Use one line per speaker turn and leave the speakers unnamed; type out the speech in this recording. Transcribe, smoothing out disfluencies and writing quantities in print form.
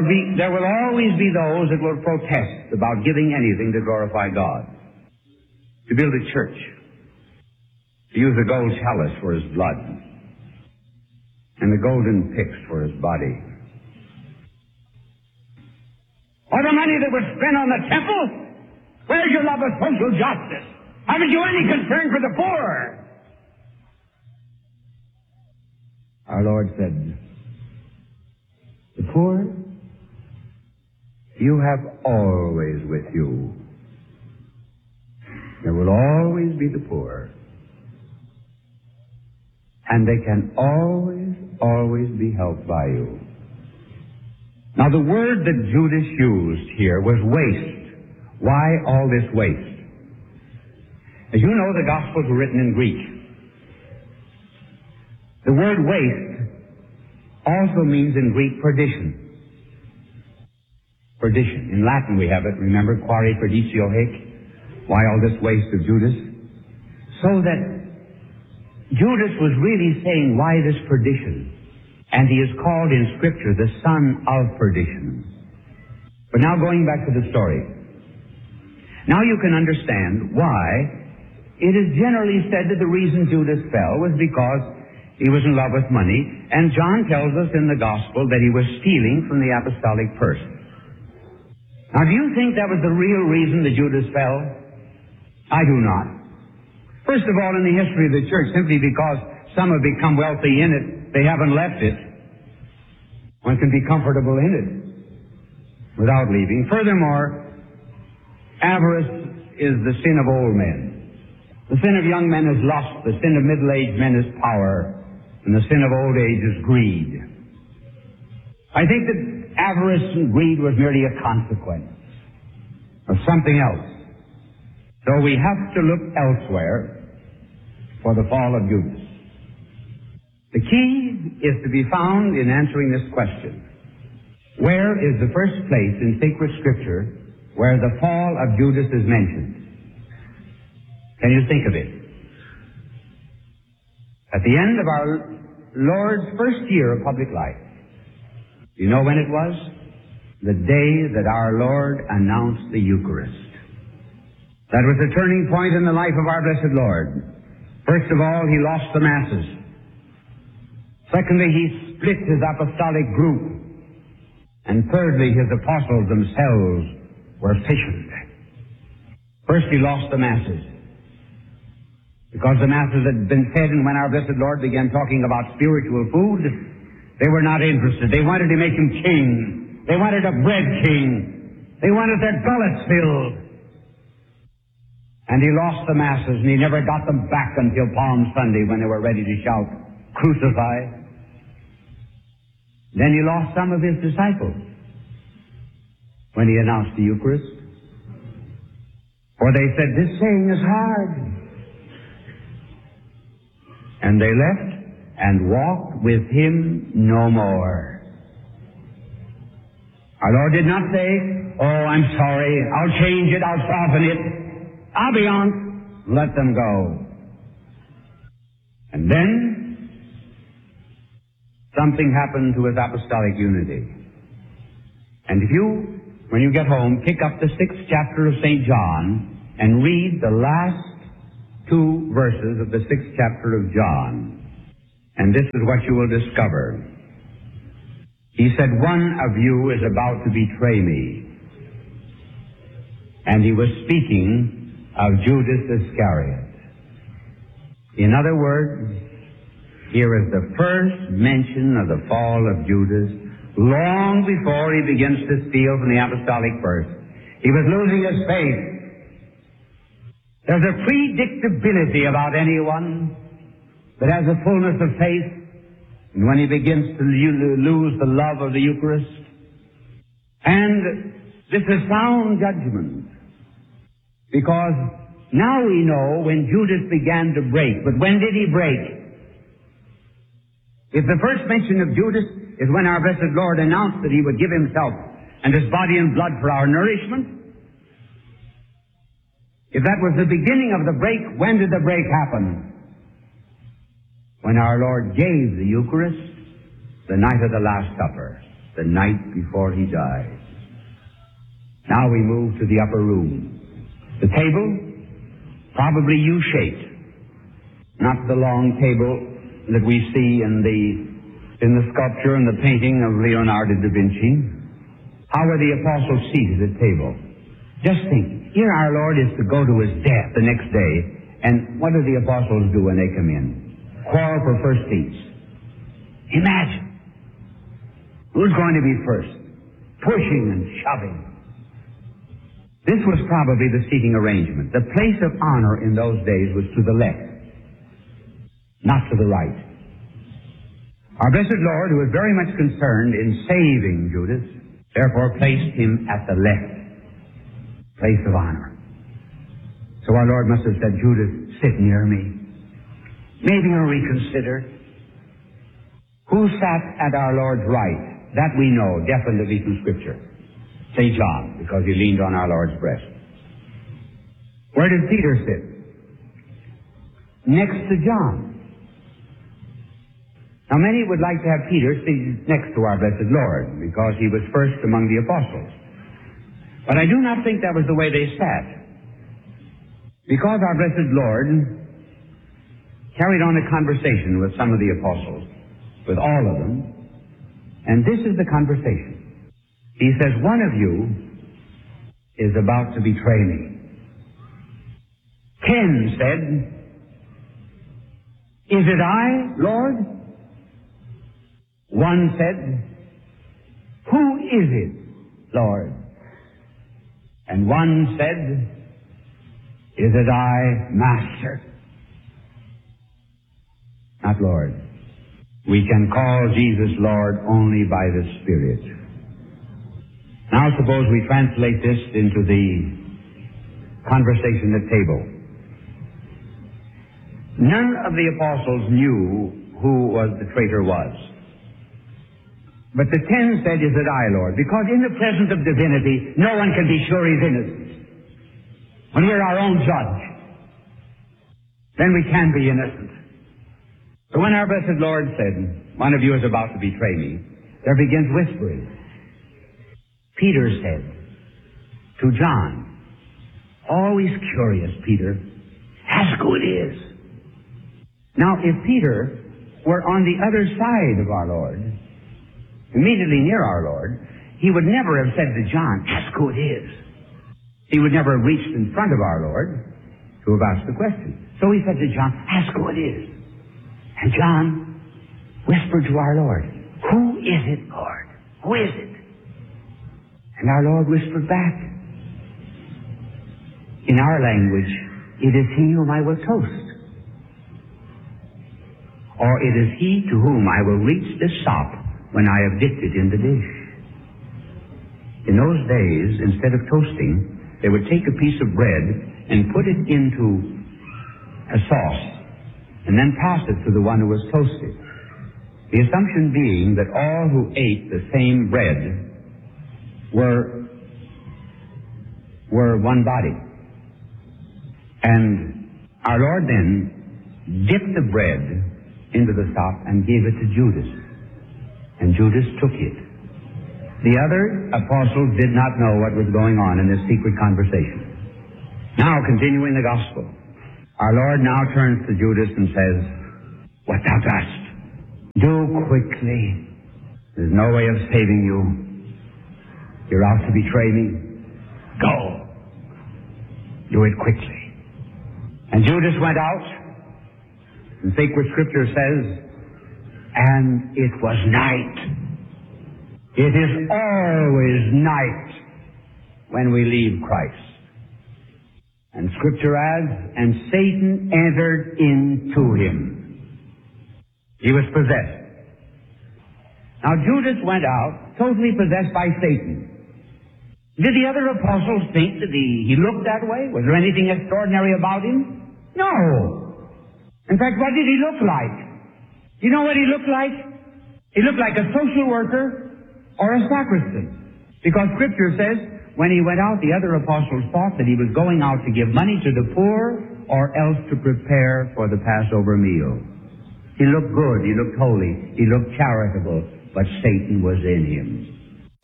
There will always be those that will protest about giving anything to glorify God. To build a church, to use a gold chalice for his blood, and the golden pyx for his body. Or the money that was spent on the temple? Where's your love of social justice? Haven't you any concern for the poor? Our Lord said, the poor you have always with you. There will always be the poor. And they can always be helped by you. Now the word that Judas used here was waste. Why all this waste? As you know, the Gospels were written in Greek. The word waste also means in Greek perdition. Perdition. In Latin we have it, remember, quare perditio hic? Why all this waste of Judas? So that Judas was really saying, why this perdition? And he is called in Scripture the son of perdition. But now going back to the story. Now you can understand why it is generally said that the reason Judas fell was because he was in love with money. And John tells us in the Gospel that he was stealing from the apostolic purse. Now do you think that was the real reason that Judas fell? I do not. First of all, in the history of the church, simply because some have become wealthy in it, they haven't left it. One can be comfortable in it without leaving. Furthermore, avarice is the sin of old men. The sin of young men is lust. The sin of middle-aged men is power. And the sin of old age is greed. I think that avarice and greed was merely a consequence of something else. So we have to look elsewhere for the fall of Judas. The key is to be found in answering this question. Where is the first place in sacred Scripture where the fall of Judas is mentioned? Can you think of it? At the end of our Lord's first year of public life. Do you know when it was? The day that our Lord announced the Eucharist. That was a turning point in the life of our blessed Lord. First of all, he lost the masses. Secondly, he split his apostolic group. And thirdly, his apostles themselves were fissioned. First, he lost the masses. Because the masses had been fed, and when our blessed Lord began talking about spiritual food, they were not interested. They wanted to make him king. They wanted a bread king. They wanted their gullets filled. And he lost the masses, and he never got them back until Palm Sunday when they were ready to shout, "Crucify." Then he lost some of his disciples when he announced the Eucharist. For they said, "This saying is hard." And they left and walked with him no more. Our Lord did not say, "Oh, I'm sorry, I'll change it, I'll soften it. I'll be on." Let them go. And then something happened to his apostolic unity. And if you, when you get home, pick up the 6th chapter of St. John and read the last 2 verses of the 6th chapter of John. And this is what you will discover. He said, "One of you is about to betray me." And he was speaking of Judas Iscariot. In other words, here is the first mention of the fall of Judas long before he begins to steal from the apostolic purse. He was losing his faith. There's a predictability about anyone that has a fullness of faith, and when he begins to lose the love of the Eucharist. And this is sound judgment, because now we know when Judas began to break. But when did he break? If the first mention of Judas is when our blessed Lord announced that he would give himself and his body and blood for our nourishment, if that was the beginning of the break, when did the break happen? When our Lord gave the Eucharist the night of the Last Supper. the night before he died. Now we move to the upper room. The table, probably U-shaped, not the long table that we see in the sculpture and the painting of Leonardo da Vinci. How were the apostles seated at table? Just think, here our Lord is to go to his death the next day, and what do the apostles do when they come in? Quarrel for first seats. Imagine. Who's going to be first? Pushing and shoving. This was probably the seating arrangement. The place of honor in those days was to the left, not to the right. Our blessed Lord, who was very much concerned in saving Judas, therefore placed him at the left place of honor. So our Lord must have said, Judas, sit near me. Maybe you'll reconsider. Who sat at our Lord's right? That we know definitely from Scripture. St. John, because he leaned on our Lord's breast. Where did Peter sit? Next to John. Now many would like to have Peter sit next to our blessed Lord, because he was first among the apostles. But I do not think that was the way they sat. Because our blessed Lord carried on a conversation with some of the apostles, with all of them, and this is the conversation. He says, one of you is about to betray me. 10 said, is it I, Lord? One said, who is it, Lord? And one said, is it I, Master? Not Lord. We can call Jesus Lord only by the Spirit. Now suppose we translate this into the conversation at table. None of the apostles knew who the traitor was. But the 10 said, is it I, Lord? Because in the presence of divinity, no one can be sure he's innocent. When we're our own judge, then we can be innocent. So when our blessed Lord said, one of you is about to betray me, there begins whispering. Peter said to John, always curious, Peter, ask who it is. Now, if Peter were on the other side of our Lord, immediately near our Lord, he would never have said to John, ask who it is. He would never have reached in front of our Lord to have asked the question. So he said to John, ask who it is. And John whispered to our Lord, who is it, Lord? Who is it? And our Lord whispered back, in our language, it is he whom I will toast. Or it is he to whom I will reach the sop when I have dipped it in the dish. In those days, instead of toasting, they would take a piece of bread and put it into a sauce and then pass it to the one who was toasted. The assumption being that all who ate the same bread were one body. And our Lord then dipped the bread into the sop and gave it to Judas. And Judas took it. The other apostles did not know what was going on in this secret conversation. Now, continuing the gospel, our Lord now turns to Judas and says, what thou dost, do quickly. There's no way of saving you. You're out to betray me. Go. Do it quickly. And Judas went out, and sacred scripture says, and it was night. It is always night when we leave Christ. And scripture adds, and Satan entered into him. He was possessed. Now Judas went out totally possessed by Satan. Did the other apostles think that he looked that way? Was there anything extraordinary about him? No. In fact, what did he look like? You know what he looked like? He looked like a social worker or a sacristan. Because Scripture says, when he went out, the other apostles thought that he was going out to give money to the poor or else to prepare for the Passover meal. He looked good. He looked holy. He looked charitable. but Satan was in him.